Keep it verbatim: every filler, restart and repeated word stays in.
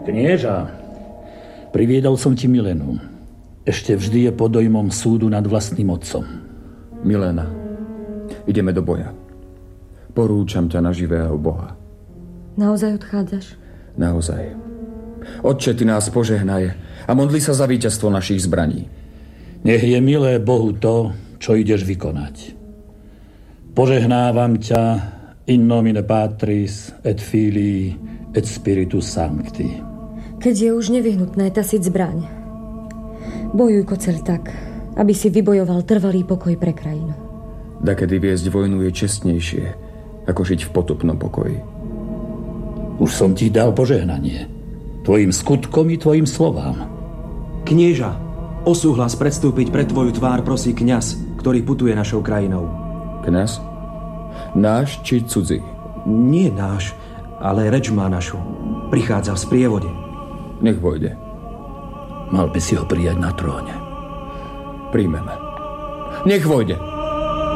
Knieža, priviedol som ti Milenu. Ešte vždy je pod dojmom súdu nad vlastným otcom. Milena, ideme do boja. Porúčam ťa na živého Boha. Naozaj odchádzaš? Naozaj. Otče, ty nás požehnaj a modli sa za víťazstvo našich zbraní. Nech je milé Bohu to, čo ideš vykonať. Požehnávam ťa in nomine Patris et Filii et Spiritus Sancti. Keď je už nevyhnutné tasiť zbraň, bojuj, Koceľ, tak, aby si vybojoval trvalý pokoj pre krajinu. Dakedy viesť vojnu je čestnejšie, ako žiť v potupnom pokoji. Už som ti dal požehnanie. Tvojim skutkom i tvojim slovám. Knieža, o súhlas predstúpiť pred tvoju tvár prosí kňaz, ktorý putuje našou krajinou. Kňaz? Náš či cudzí? Nie náš, ale reč má našu. Prichádza v sprievode. Nech vojde. Mal by si ho prijať na tróne. Príjmeme. Nech vojde.